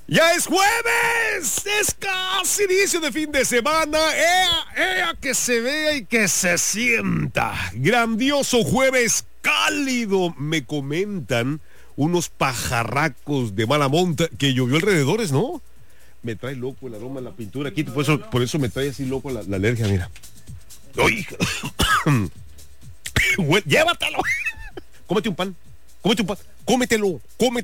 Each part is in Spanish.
Ya es jueves, es casi inicio de fin de semana. ¡Ea, que se vea y que se sienta! Grandioso jueves cálido, me comentan unos pajarracos de mala monta que llovió alrededores, ¿no? Me trae loco el aroma de la pintura aquí, por eso me trae así loco la alergia, mira. ¡Ay! ¡Llévatelo! Cómete un pan, cómetelo.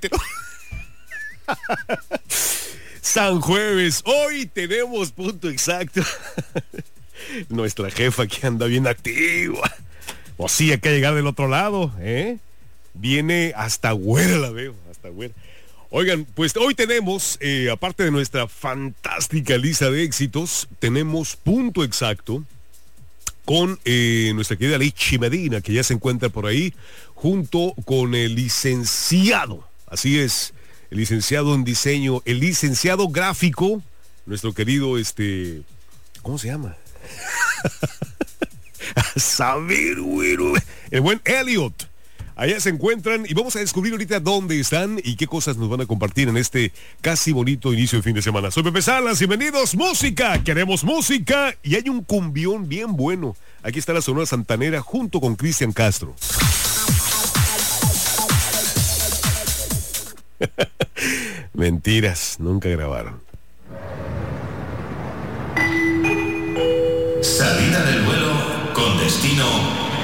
San Jueves, hoy tenemos punto exacto. Nuestra jefa que anda bien activa. O sí, hay que llegar del otro lado, ¿eh? Viene hasta güera, la veo, hasta güera. Oigan, pues hoy tenemos, aparte de nuestra fantástica lista de éxitos, tenemos punto exacto con nuestra querida Lichi Medina, que ya se encuentra por ahí, junto con el licenciado, así es, el licenciado en diseño, el licenciado gráfico, nuestro querido, ¿cómo se llama? Saber, güero. El buen Elliot. Allá se encuentran y vamos a descubrir ahorita dónde están y qué cosas nos van a compartir en este casi bonito inicio de fin de semana. Soy Pepe Salas, bienvenidos, música, queremos música y hay un cumbión bien bueno. Aquí está la Sonora Santanera junto con Cristian Castro. Mentiras, nunca grabaron. Salida del vuelo con destino